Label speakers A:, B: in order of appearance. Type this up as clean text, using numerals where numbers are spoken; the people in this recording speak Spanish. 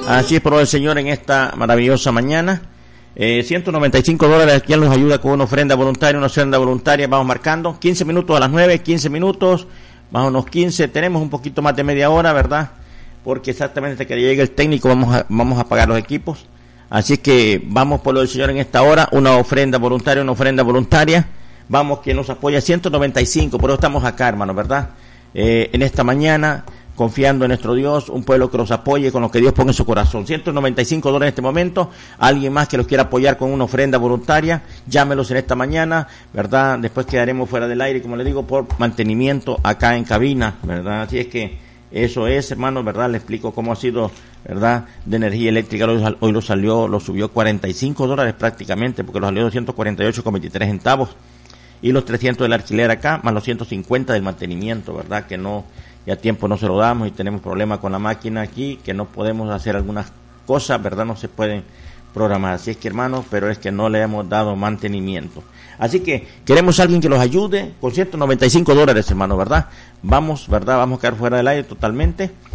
A: Así es, por el Señor, en esta maravillosa mañana. $195, quien nos ayuda con una ofrenda voluntaria, vamos marcando, 15 minutos a las 9, 15 minutos, más unos 15, tenemos un poquito más de media hora, ¿verdad? Porque exactamente hasta que llegue el técnico vamos a pagar los equipos, así que vamos por lo del Señor en esta hora, una ofrenda voluntaria, vamos, quien nos apoya, 195, por eso estamos acá, hermanos, ¿verdad? En esta mañana, confiando en nuestro Dios, un pueblo que los apoye con lo que Dios ponga en su corazón. $195 en este momento. Alguien más que los quiera apoyar con una ofrenda voluntaria, llámelos en esta mañana, ¿verdad? Después quedaremos fuera del aire, como le digo, por mantenimiento acá en cabina, ¿verdad? Así es que eso es, hermanos, ¿verdad? Le explico cómo ha sido, ¿verdad? De energía eléctrica, hoy lo subió $45 prácticamente, porque lo salió 248,23 centavos. Y los 300 del alquiler acá, más los 150 del mantenimiento, ¿verdad? Que no, ya tiempo no se lo damos y tenemos problemas con la máquina aquí, que no podemos hacer algunas cosas, ¿verdad? No se pueden programar. Así es que, hermanos, pero es que no le hemos dado mantenimiento. Así que queremos a alguien que los ayude con $195, hermanos, ¿verdad? Vamos, ¿verdad? Vamos a quedar fuera del aire totalmente.